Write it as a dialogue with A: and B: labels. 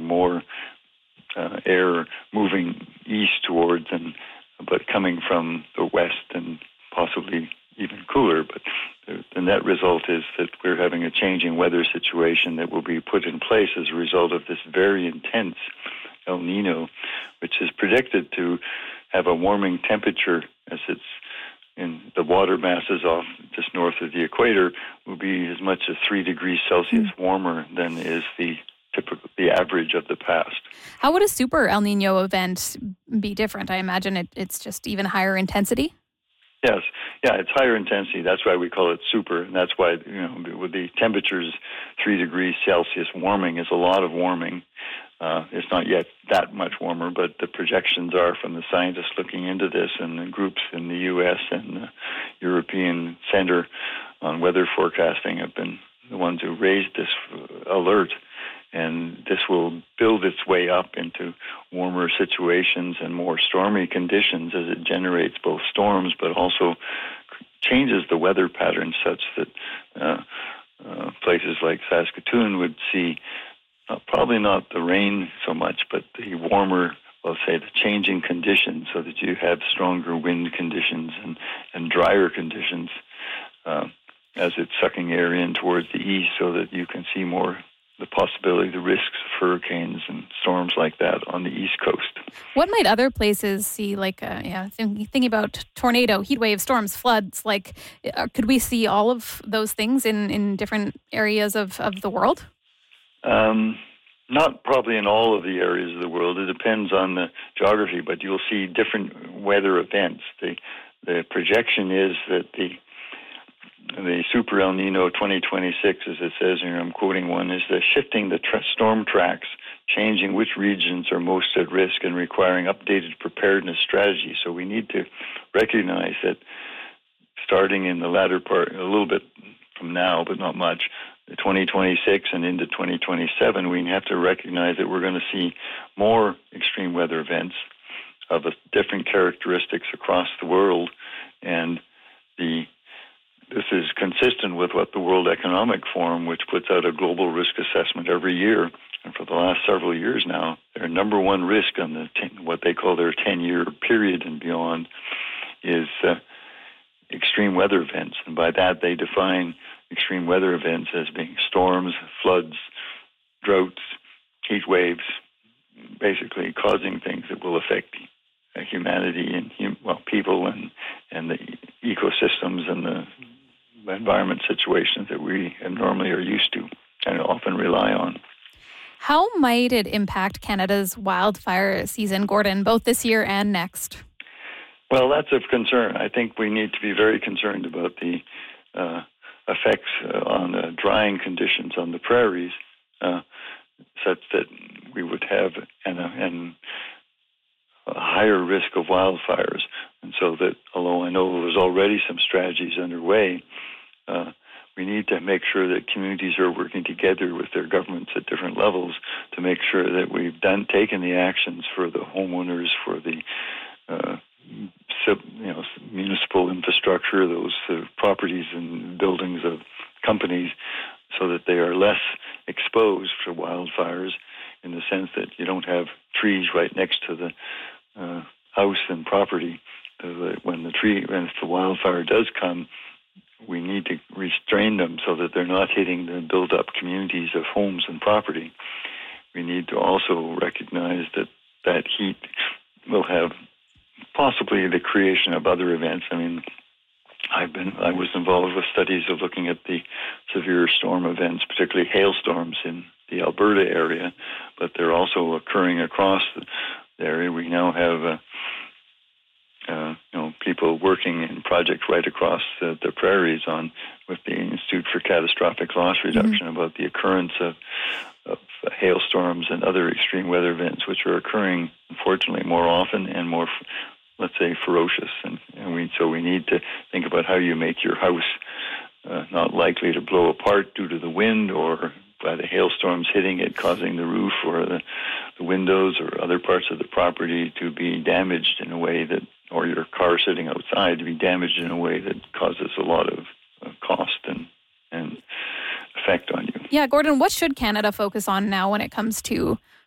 A: more air moving east towards, but coming from the west and possibly even cooler. But the net result is that we're having a changing weather situation that will be put in place as a result of this very intense El Nino, which is predicted to have a warming temperature as it's in the water masses off just north of the equator will be as much as 3 degrees Celsius warmer than is the average of the past.
B: How would a super El Nino event be different? I imagine it's just even higher intensity.
A: Yes, yeah, it's higher intensity. That's why we call it super, and that's why with the temperatures, 3 degrees Celsius warming is a lot of warming. It's not yet that much warmer, but the projections are from the scientists looking into this and the groups in the U.S. and the European Center on Weather Forecasting have been the ones who raised this alert. And this will build its way up into warmer situations and more stormy conditions as it generates both storms, but also changes the weather pattern such that places like Saskatoon would see probably not the rain so much, but the warmer, let's say, the changing conditions, so that you have stronger wind conditions and drier conditions as it's sucking air in towards the east, so that you can see more the possibility, the risks of hurricanes and storms like that on the East Coast.
B: What might other places see, like, thinking about tornado, heat wave, storms, floods, like, could we see all of those things in different areas of the world?
A: Not probably in all of the areas of the world. It depends on the geography, but you'll see different weather events. The projection is that the Super El Nino 2026, as it says here, I'm quoting one, is the shifting the storm tracks, changing which regions are most at risk and requiring updated preparedness strategies. So we need to recognize that starting in the latter part, a little bit from now, but not much, 2026 and into 2027, we have to recognize that we're going to see more extreme weather events of different characteristics across the world, and this is consistent with what the World Economic Forum, which puts out a global risk assessment every year, and for the last several years now, their number one risk on what they call their 10-year period and beyond is extreme weather events. And by that, they define extreme weather events as being storms, floods, droughts, heat waves, basically causing things that will affect humanity and people and the ecosystems and the environment situations that we normally are used to and often rely on.
B: How might it impact Canada's wildfire season, Gordon, both this year and next?
A: Well, that's of concern. I think we need to be very concerned about the effects on the drying conditions on the prairies, such that we would have a higher risk of wildfires. And so that, although I know there's already some strategies underway, we need to make sure that communities are working together with their governments at different levels to make sure that we've taken the actions for the homeowners, for the municipal infrastructure, those properties and buildings of companies, so that they are less exposed to wildfires, in the sense that you don't have trees right next to the house and property. When if the wildfire does come, we need to restrain them so that they're not hitting the build-up communities of homes and property. We need to also recognize that heat will have possibly the creation of other events. I mean, I was involved with studies of looking at the severe storm events, particularly hailstorms in the Alberta area, but they're also occurring across the area. We now have people working in projects right across the prairies with the Institute for Catastrophic Loss Reduction about the occurrence of hailstorms and other extreme weather events, which are occurring, unfortunately, more often and more, let's say, ferocious. So we need to think about how you make your house not likely to blow apart due to the wind or by the hailstorms hitting it, causing the roof or the windows or other parts of the property to be damaged in a way that, or your car sitting outside to be damaged in a way that causes a lot of cost and effect on you.
B: Yeah, Gordon, what should Canada focus on now when it comes to